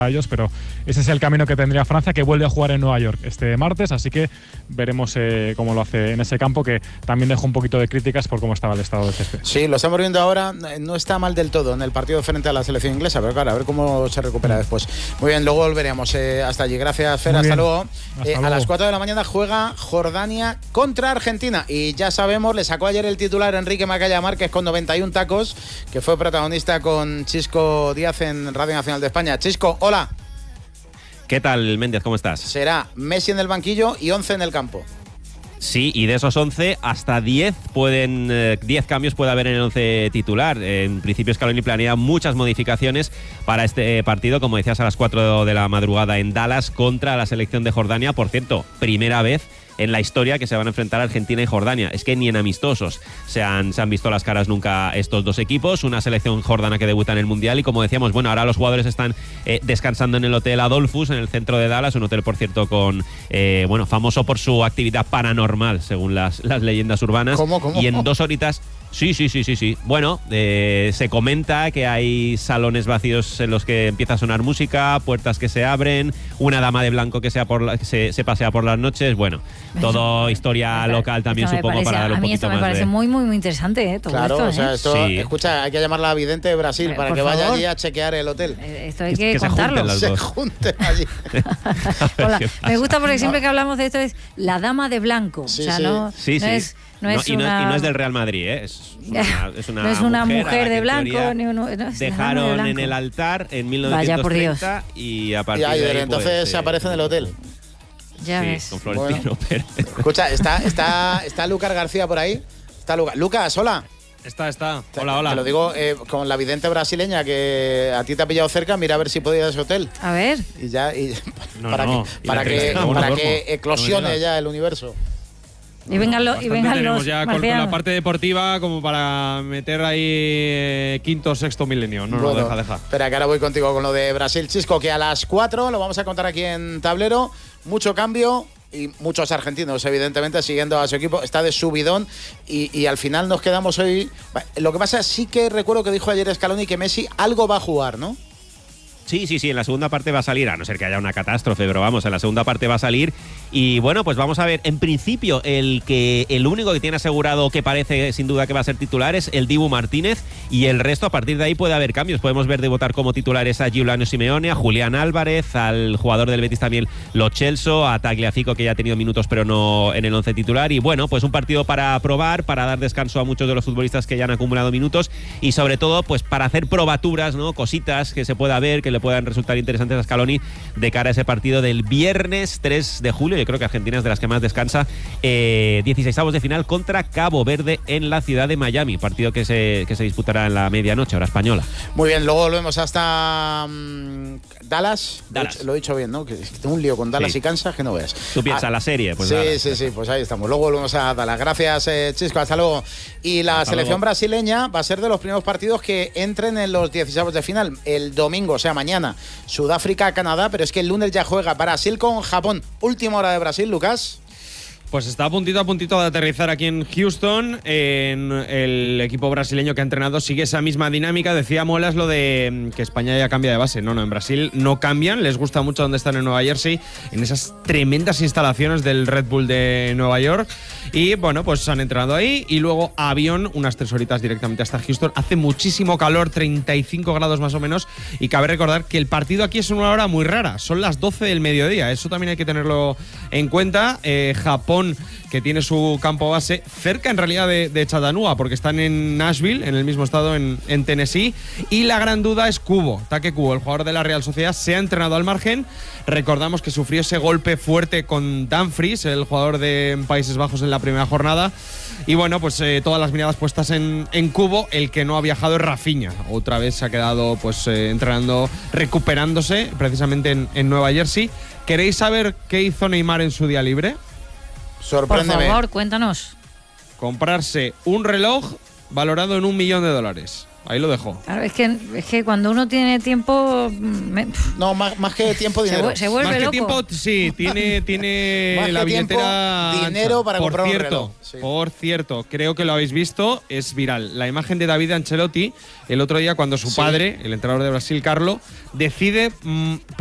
ellos, pero ese es el camino que tendría Francia, que vuelve a jugar en Nueva York este martes, así que veremos cómo lo hace en ese campo, que también dejó un poquito de críticas por cómo estaba el estado del césped. Sí, lo estamos viendo ahora, no está mal del todo en el partido frente a la selección inglesa, pero claro, a ver cómo se recupera después. Muy bien, luego volveremos hasta allí. Gracias, Fer, hasta luego. A las 4 de la mañana juega Jordania contra Argentina, y ya sabemos, le sacó ayer el titular Enrique Macaya Márquez con 91 tacos, que fue protagonista con Chisco Díaz en Radio Nacional de España. Chisco, hola. ¿Qué tal, Méndez? ¿Cómo estás? Será Messi en el banquillo y 11 en el campo. Sí, y de esos 11, hasta 10 cambios puede haber en el 11 titular. En principio, Scaloni planea muchas modificaciones para este partido, como decías, a las 4 de la madrugada en Dallas contra la selección de Jordania. Por cierto, primera vez en la historia que se van a enfrentar Argentina y Jordania. Es que ni en amistosos se han visto las caras nunca estos dos equipos. Una selección jordana que debuta en el Mundial y, como decíamos, bueno, ahora los jugadores están descansando en el Hotel Adolphus, en el centro de Dallas, un hotel, por cierto, con famoso por su actividad paranormal, según las leyendas urbanas. ¿Cómo? Y en 2 horitas... Sí. Bueno, se comenta que hay salones vacíos en los que empieza a sonar música, puertas que se abren, una dama de blanco que se pasea por las noches. Bueno, todo historia local también, supongo, para dar un poquito más de... A mí esto me parece muy, muy, muy interesante, todo claro, esto. O sea, sí. Escucha, hay que llamarla a vidente de Brasil para que vaya allí a chequear el hotel. Esto hay que contarlo. Se junten allí. Hola. Me gusta porque siempre que hablamos de esto es la dama de blanco. Sí, o sea, sí. no es del Real Madrid, ¿eh? Es una mujer de blanco. Dejaron en el altar en 1930 y a partir de ahí, entonces se aparece en el hotel. Ya ves. Con Florentino Pérez. Escucha, ¿está Lucas García por ahí? Está Lucas, hola. Está. Hola. Te lo digo con la vidente brasileña que a ti te ha pillado cerca, mira a ver si puede ir a ese hotel. A ver. Para que eclosione ya el universo. Y vengan los tenemos ya con la parte deportiva como para meter ahí quinto o sexto milenio. No, deja. Espera, que ahora voy contigo con lo de Brasil, Chisco, que a las 4 lo vamos a contar aquí en Tablero. Mucho cambio y muchos argentinos, evidentemente, siguiendo a su equipo. Está de subidón y al final nos quedamos hoy... Lo que pasa, sí que recuerdo que dijo ayer Scaloni que Messi algo va a jugar, ¿no? Sí, en la segunda parte va a salir, a no ser que haya una catástrofe, pero vamos, en la segunda parte va a salir. Y bueno, pues vamos a ver, en principio el único que tiene asegurado, que parece sin duda que va a ser titular, es el Dibu Martínez, y el resto, a partir de ahí puede haber cambios. Podemos ver debutar como titulares a Giuliano Simeone, a Julián Álvarez, al jugador del Betis también Lo Celso, a Tagliafico, que ya ha tenido minutos pero no en el 11 titular. Y bueno, pues un partido para probar, para dar descanso a muchos de los futbolistas que ya han acumulado minutos, y sobre todo pues para hacer probaturas, ¿no? Cositas que se pueda ver, que le puedan resultar interesantes a Scaloni de cara a ese partido del viernes 3 de julio. Yo creo que Argentina es de las que más descansa. 16avos de final contra Cabo Verde en la ciudad de Miami, partido que se disputará en la medianoche, hora española. Muy bien, luego volvemos hasta Dallas. Lo he dicho bien, ¿no? Que tengo un lío con Dallas y Kansas que no veas. Tú piensas la serie, pues sí, pues ahí estamos. Luego volvemos a Dallas. Gracias, Chisco, hasta luego. Y la selección brasileña va a ser de los primeros partidos que entren en los 16avos de final. El domingo, o sea, mañana, Sudáfrica-Canadá, pero es que el lunes ya juega Brasil con Japón. Última hora de Brasil, Lucas. Pues está a puntito de aterrizar aquí en Houston. En el equipo brasileño que ha entrenado sigue esa misma dinámica. Decía Molas lo de que España ya cambia de base. No, en Brasil no cambian. Les gusta mucho donde están en Nueva Jersey, en esas tremendas instalaciones del Red Bull de Nueva York. Y bueno, pues han entrenado ahí y luego avión, unas 3 horitas directamente hasta Houston. Hace muchísimo calor, 35 grados más o menos. Y cabe recordar que el partido aquí es una hora muy rara. Son las 12 del mediodía. Eso también hay que tenerlo en cuenta. Japón, que tiene su campo base cerca en realidad de Chattanooga, porque están en Nashville, en el mismo estado, en Tennessee. Y la gran duda es Kubo, Take Kubo, el jugador de la Real Sociedad. Se ha entrenado al margen. Recordamos que sufrió ese golpe fuerte con Dumfries, el jugador de Países Bajos, en la primera jornada. Y bueno, pues todas las miradas puestas en Kubo. El que no ha viajado es Rafinha. Otra vez se ha quedado pues entrenando, recuperándose precisamente en Nueva Jersey. ¿Queréis saber qué hizo Neymar en su día libre? Sorpréndeme. Por favor, cuéntanos. Comprarse un reloj valorado en $1 millón. Ahí lo dejo. Claro, es que cuando uno tiene tiempo. No, más que tiempo, dinero. Se vuelve Más que loco. tiempo, sí, tiene Más la que tiempo, billetera. dinero ancha. para comprar un reloj. Sí. Por cierto, creo que lo habéis visto, es viral. La imagen de David Ancelotti el otro día cuando su padre, el entrenador de Brasil, Carlo, decide